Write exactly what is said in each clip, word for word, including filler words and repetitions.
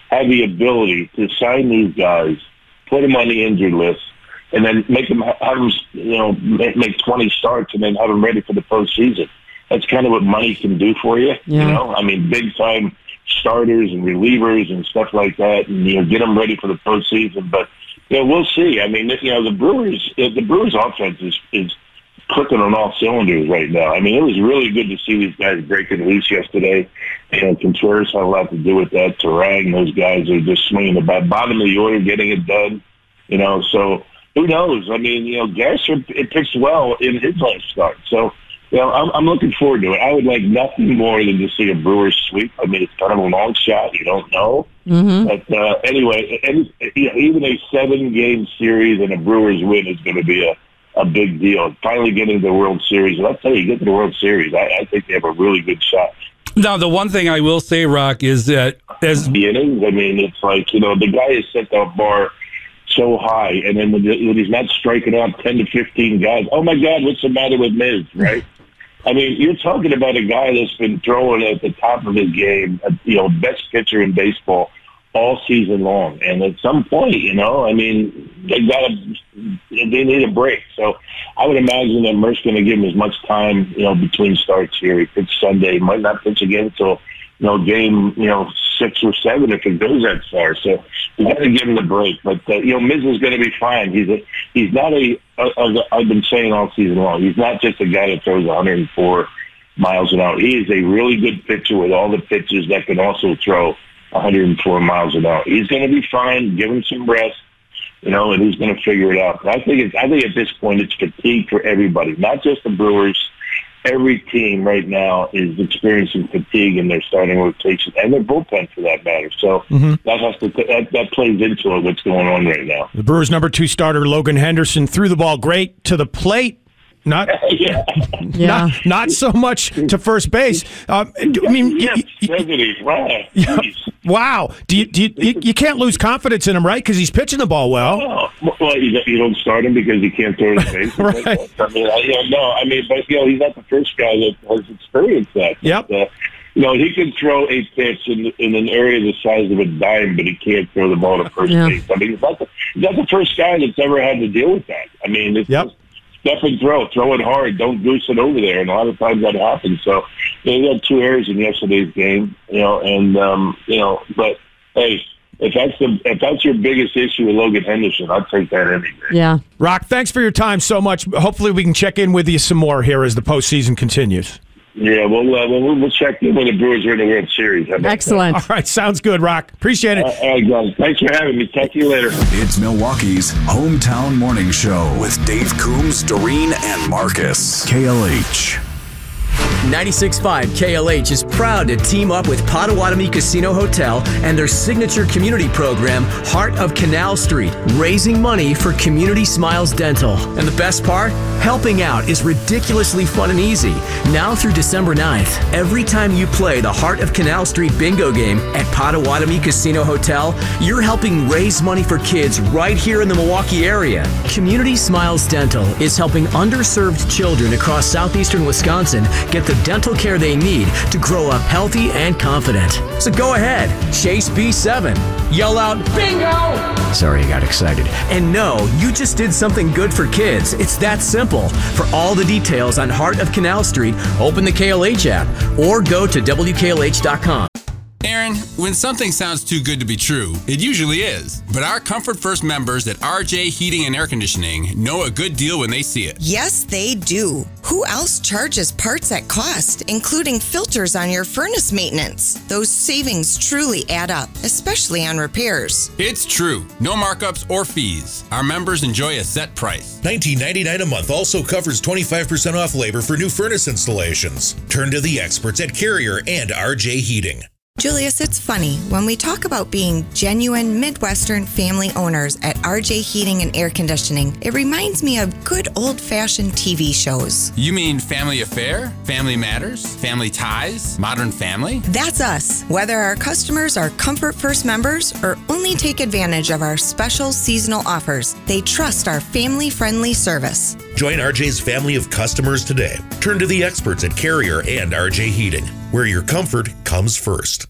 have the ability to sign these guys, put them on the injured list, and then make them have them, you know, make, make twenty starts and then have them ready for the postseason. That's kind of what money can do for you. Yeah. You know, I mean, big time starters and relievers and stuff like that, and you know, get them ready for the postseason. But you know, we'll see. I mean, you know, the Brewers, the Brewers' offense is is clicking on all cylinders right now. I mean, it was really good to see these guys breaking loose yesterday. You know, Contreras had a lot to do with that. Terang, those guys are just swinging the bat, bottom of the order, getting it done. You know, so who knows? I mean, you know, Gasser, it pitched well in his last start. So, you know, I'm, I'm looking forward to it. I would like nothing more than to see a Brewers sweep. I mean, it's kind of a long shot. You don't know. Mm-hmm. But uh, anyway, any, you know, even a seven-game series and a Brewers win is going to be a, a big deal. Finally getting to the World Series. And I'll tell you, get to the World Series, I, I think they have a really good shot. Now, the one thing I will say, Rock, is that as the innings, I mean, it's like, you know, the guy has set that bar so high, and then when, when he's not striking out ten to fifteen guys, oh, my God, what's the matter with Miz, right? I mean, you're talking about a guy that's been throwing at the top of his game, you know, best pitcher in baseball all season long. And at some point, you know, I mean, they got to, they need a break. So I would imagine that Merck's going to give him as much time, you know, between starts here. He pitched Sunday, might not pitch again until, you know, game, you know, six or seven if it goes that far. So we got to give him the break. But, uh, you know, Miz is going to be fine. He's a, he's not a, a, a, I've been saying all season long, he's not just a guy that throws one hundred four miles an hour. He is a really good pitcher with all the pitches that can also throw one hundred four miles an hour. He's going to be fine. Give him some rest, you know, and he's going to figure it out. But I think it's, I think at this point it's fatigue for everybody, not just the Brewers. Every team right now is experiencing fatigue in their starting rotation and their bullpen, for that matter. So mm-hmm. that has to that, that plays into it, what's going on right now. The Brewers' number two starter Logan Henderson threw the ball great to the plate. Not, yeah. not, not so much to first base. Um, I mean, yes, you, you, wow. Yeah, wow. Do you, do you, you, you can't lose confidence in him, right? Because he's pitching the ball well. Oh, well, you, you don't start him because he can't throw his base. Right. I mean, I, you know, no, I mean, but you know, he's not the first guy that has experienced that. Yep. But, uh, you know, he can throw a pitch in, in an area the size of a dime, but he can't throw the ball to first yeah. base. I mean, he's not, the, he's not the first guy that's ever had to deal with that. I mean, it's yep. just, step and throw, throw it hard, don't goose it over there, and a lot of times that happens. So, you know, he had two errors in yesterday's game, you know, and um, you know, but hey, if that's the if that's your biggest issue with Logan Henderson, I'd take that any day. Yeah, Rock, thanks for your time so much. Hopefully, we can check in with you some more here as the postseason continues. Yeah, we'll, uh, we'll we'll check in when the Brewers are in the World Series. Excellent. All right, sounds good, Rock. Appreciate it. All right, guys. Thanks for having me. Talk to you later. It's Milwaukee's hometown morning show with Dave Coombs, Doreen, and Marcus. K L H. ninety-six point five K L H is proud to team up with Potawatomi Casino Hotel and their signature community program, Heart of Canal Street, raising money for Community Smiles Dental. And the best part? Helping out is ridiculously fun and easy. Now through December ninth, every time you play the Heart of Canal Street bingo game at Potawatomi Casino Hotel, you're helping raise money for kids right here in the Milwaukee area. Community Smiles Dental is helping underserved children across southeastern Wisconsin get the dental care they need to grow up healthy and confident. So go ahead, chase B seven, yell out, bingo! Sorry, I got excited. And no, you just did something good for kids. It's that simple. For all the details on Heart of Canal Street, open the K L H app or go to W K L H dot com. Aaron, when something sounds too good to be true, it usually is. But our Comfort First members at R J Heating and Air Conditioning know a good deal when they see it. Yes, they do. Who else charges parts at cost, including filters on your furnace maintenance? Those savings truly add up, especially on repairs. It's true. No markups or fees. Our members enjoy a set price. nineteen ninety-nine dollars a month also covers twenty-five percent off labor for new furnace installations. Turn to the experts at Carrier and R J Heating. Julius, it's funny. When we talk about being genuine Midwestern family owners at R J Heating and Air Conditioning, it reminds me of good old-fashioned T V shows. You mean Family Affair? Family Matters? Family Ties? Modern Family? That's us. Whether our customers are Comfort First members or only take advantage of our special seasonal offers, they trust our family-friendly service. Join R J's family of customers today. Turn to the experts at Carrier and R J Heating, where your comfort comes first.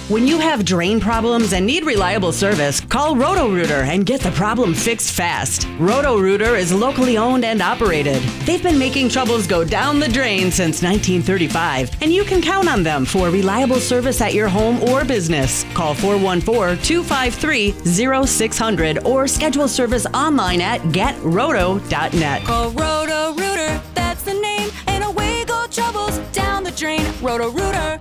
When you have drain problems and need reliable service, call Roto-Rooter and get the problem fixed fast. Roto-Rooter is locally owned and operated. They've been making troubles go down the drain since nineteen thirty-five, and you can count on them for reliable service at your home or business. Call four one four, two five three, zero six zero zero or schedule service online at get roto dot net. Call Roto-Rooter, that's the name, and away go troubles down the drain. Roto-Rooter.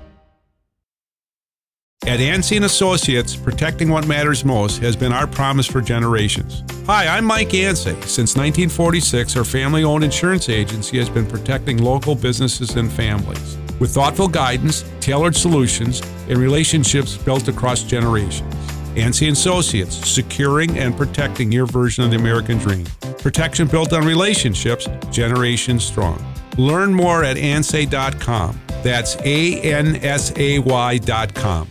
At Ansey and Associates, protecting what matters most has been our promise for generations. Hi, I'm Mike Ansey. Since nineteen forty-six, our family-owned insurance agency has been protecting local businesses and families with thoughtful guidance, tailored solutions, and relationships built across generations. Ansey and Associates, securing and protecting your version of the American dream. Protection built on relationships, generations strong. Learn more at ansay dot com. That's A N S A Y dot com.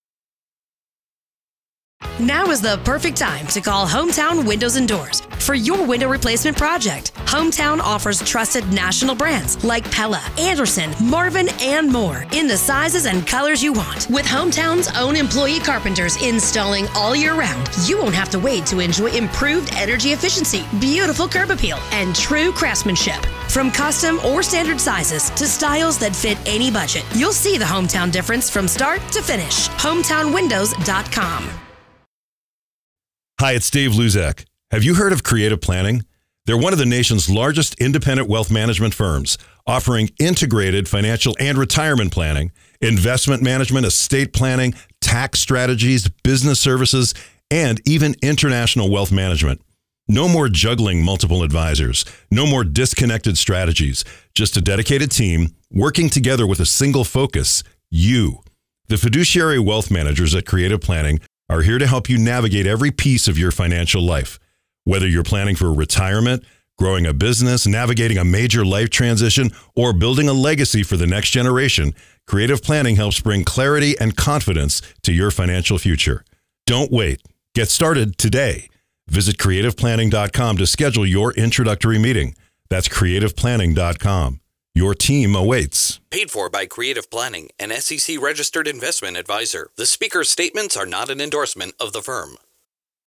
Now is the perfect time to call Hometown Windows and Doors for your window replacement project. Hometown offers trusted national brands like Pella, Anderson, Marvin, and more in the sizes and colors you want. With Hometown's own employee carpenters installing all year round, you won't have to wait to enjoy improved energy efficiency, beautiful curb appeal, and true craftsmanship. From custom or standard sizes to styles that fit any budget, you'll see the Hometown difference from start to finish. hometown windows dot com. Hi, it's Dave Luzak. Have you heard of Creative Planning? They're one of the nation's largest independent wealth management firms, offering integrated financial and retirement planning, investment management, estate planning, tax strategies, business services, and even international wealth management. No more juggling multiple advisors. No more disconnected strategies. Just a dedicated team working together with a single focus, you. The fiduciary wealth managers at Creative Planning are here to help you navigate every piece of your financial life. Whether you're planning for retirement, growing a business, navigating a major life transition, or building a legacy for the next generation, Creative Planning helps bring clarity and confidence to your financial future. Don't wait. Get started today. Visit creative planning dot com to schedule your introductory meeting. That's creative planning dot com. Your team awaits. Paid for by Creative Planning, an S E C registered investment advisor. The speaker's statements are not an endorsement of the firm.